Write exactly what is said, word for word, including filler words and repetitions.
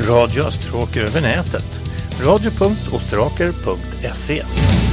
Radio Österåker över nätet. radio punkt osteråker punkt se